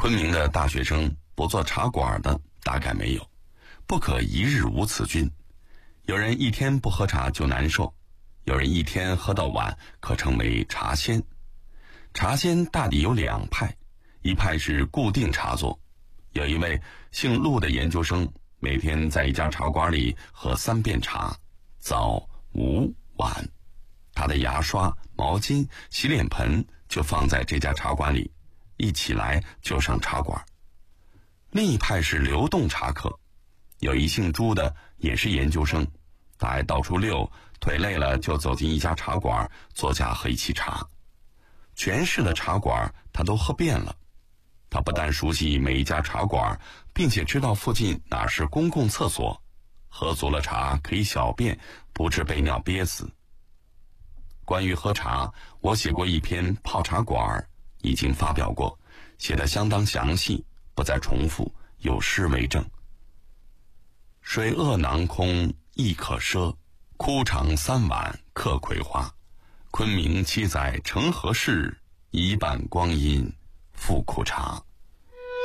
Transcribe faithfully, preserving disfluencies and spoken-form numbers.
昆明的大学生不做茶馆的大概没有，不可一日无此君。有人一天不喝茶就难受，有人一天喝到晚可称为茶仙。茶仙大抵有两派，一派是固定茶座，有一位姓陆的研究生，每天在一家茶馆里喝三遍茶，早午晚。他的牙刷、毛巾、洗脸盆就放在这家茶馆里，一起来就上茶馆。另一派是流动茶客，有一姓朱的也是研究生，他爱到处溜，腿累了就走进一家茶馆，坐下喝一沏茶。全市的茶馆他都喝遍了，他不但熟悉每一家茶馆，并且知道附近哪是公共厕所，喝足了茶可以小便，不致被尿憋死。关于喝茶，我写过一篇泡茶馆，已经发表过，写得相当详细，不再重复，有诗为证。水遏囊空亦可奢，枯肠三碗客葵花。昆明七载成何事？一半光阴复苦茶。